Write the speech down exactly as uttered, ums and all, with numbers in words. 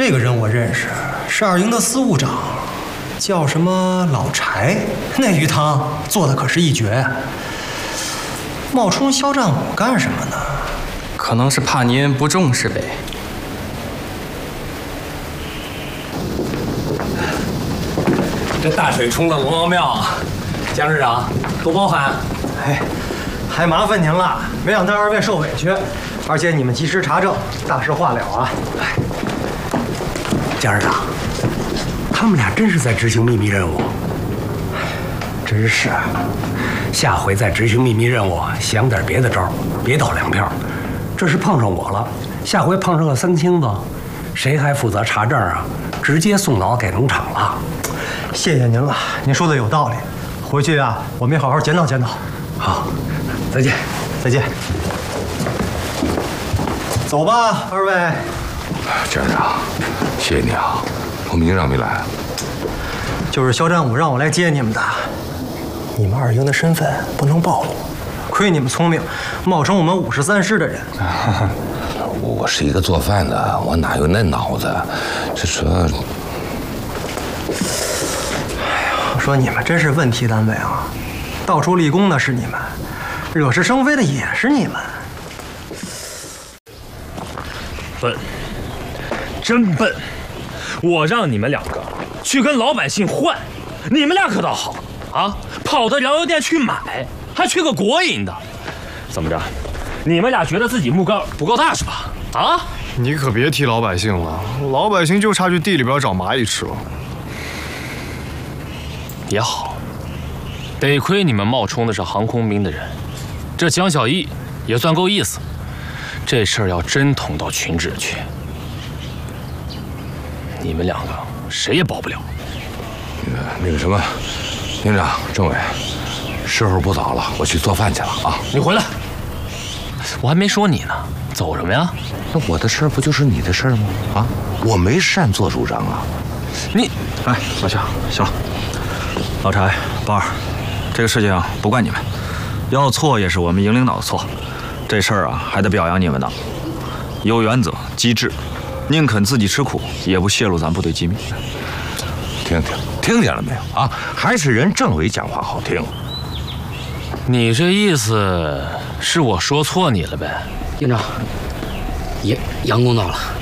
这个人我认识，是二营的司务长，叫什么老柴，那鱼汤做的可是一绝。冒充肖战武干什么呢？ 可能是怕您不重视呗。 这大水冲了龙王庙，江市长多包涵。 哎，还麻烦您了，没想到二位受委屈，而且你们及时查证，大事化了啊！哎， 江市长，他们俩真是在执行秘密任务。真是，下回再执行秘密任务，想点别的招，别倒粮票。这是碰上我了，下回碰上个三清子，谁还负责查证啊？直接送脑给农场了。 谢谢您了，您说的有道理。回去啊，我们也好好检讨检讨。 好，再见， 再见。走吧，二位。 江市长，谢谢你啊，我们营长没来。 就是肖战武让我来接你们的。你们二营的身份不能暴露，亏你们聪明，冒充我们五十三师的人。 我我是一个做饭的，我哪有那脑子？这说， 哎呀，我说你们真是问题单位啊！到处立功的是你们，惹是生非的也是你们。 笨，真笨！我让你们两个去跟老百姓换，你们俩可倒好啊，跑到粮油店去买，还去个国营的。怎么着？你们俩觉得自己目标不够大是吧？啊！ 你可别提老百姓了，老百姓就差去地里边找蚂蚁吃了。 也好，得亏你们冒充的是航空兵的人，这江小艺也算够意思。这事儿要真捅到群治去，你们两个谁也保不了。 那个那个什么，营长、政委，时候不早了，我去做饭去了啊！ 你回来，我还没说你呢，走什么呀？ 那我的事儿不就是你的事儿吗？啊，我没擅作主张啊！ 你， 哎，老乡，行了，老柴、包二，这个事情不怪你们，要错也是我们营领导的错。这事儿啊，还得表扬你们呢，有原则、机智，宁肯自己吃苦，也不泄露咱部队机密。 听听，听见了没有啊？还是人政委讲话好听。 你这意思是我说错你了呗？ 营长，杨杨公到了。